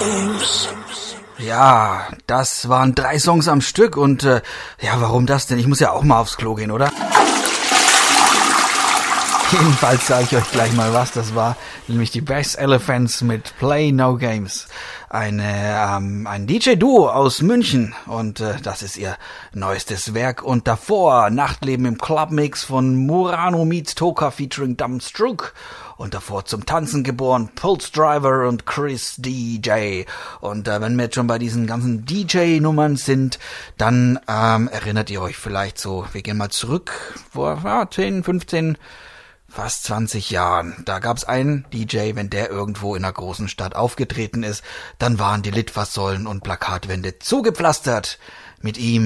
Ja, das waren 3 Songs am Stück und ja, warum das denn? Ich muss ja auch mal aufs Klo gehen, oder? Jedenfalls sage ich euch gleich mal, was das war, nämlich die Bass Elephants mit Play No Games. Ein DJ-Duo aus München und das ist ihr neuestes Werk. Und davor Nachtleben im Clubmix von Murano meets Toka featuring Dumbstruck. Und davor zum Tanzen geboren Pulse Driver und Chris DJ. Und wenn wir jetzt schon bei diesen ganzen DJ-Nummern sind, dann erinnert ihr euch vielleicht so, wir gehen mal zurück, vor 10, 15, fast 20 Jahren. Da gab's einen DJ, wenn der irgendwo in einer großen Stadt aufgetreten ist, dann waren die Litfaßsäulen und Plakatwände zugepflastert mit ihm.